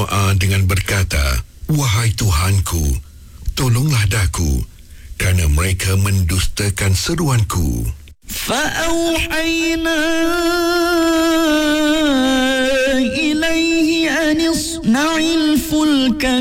berdoa dengan berkata, "Wahai Tuhanku, tolonglah daku, kerana mereka mendustakan seruanku." فأوحينا إليه أن اصنع الفلك